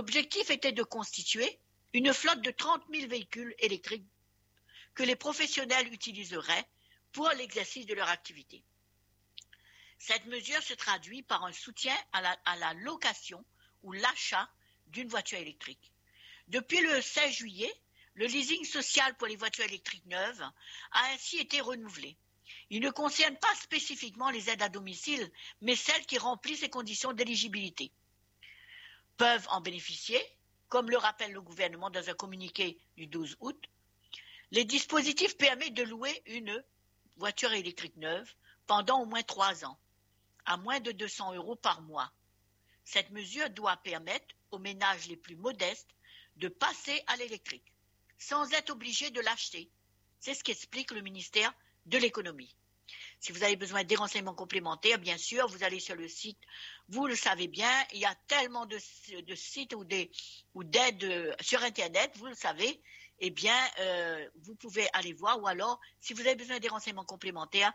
L'objectif était de constituer une flotte de 30 000 véhicules électriques que les professionnels utiliseraient pour l'exercice de leur activité. Cette mesure se traduit par un soutien à la location ou l'achat d'une voiture électrique. Depuis le 16 juillet, le leasing social pour les voitures électriques neuves a ainsi été renouvelé. Il ne concerne pas spécifiquement les aides à domicile, mais celles qui remplissent les conditions d'éligibilité. Peuvent en bénéficier, comme le rappelle le gouvernement dans un communiqué du 12 août, les dispositifs permettent de louer une voiture électrique neuve pendant au moins 3 ans, à moins de 200 € par mois. Cette mesure doit permettre aux ménages les plus modestes de passer à l'électrique, sans être obligés de l'acheter. C'est ce qu'explique le ministère de l'économie. Si vous avez besoin des renseignements complémentaires, bien sûr, vous allez sur le site. Vous le savez bien, il y a tellement de sites ou d'aides sur Internet, vous le savez. Eh bien, vous pouvez aller voir. Ou alors, si vous avez besoin des renseignements complémentaires,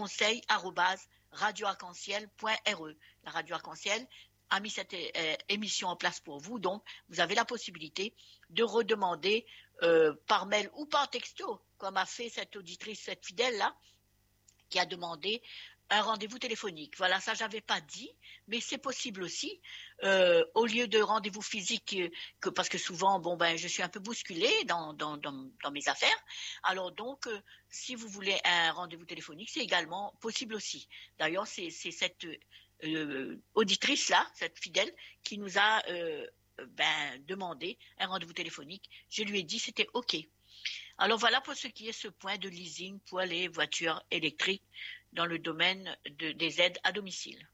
conseil@radioarc-en-ciel.re. La Radio Arc-en-Ciel a mis cette émission en place pour vous. Donc, vous avez la possibilité de redemander par mail ou par texto, comme a fait cette auditrice, cette fidèle-là, qui a demandé un rendez-vous téléphonique. Voilà, ça j'avais pas dit, mais c'est possible aussi, au lieu de rendez-vous physique, parce que souvent, je suis un peu bousculée dans mes affaires. Alors donc, si vous voulez un rendez-vous téléphonique, c'est également possible aussi. D'ailleurs, c'est cette auditrice-là, cette fidèle, qui nous a demandé un rendez-vous téléphonique. Je lui ai dit c'était OK. Alors voilà pour ce qui est ce point de leasing pour les voitures électriques dans le domaine des aides à domicile.